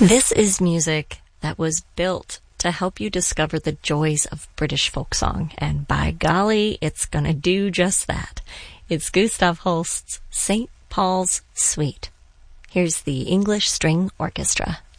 This is music that was built to help you discover the joys of British folk song, and by golly, it's gonna do just that. It's Gustav Holst's St. Paul's Suite. Here's the English String Orchestra.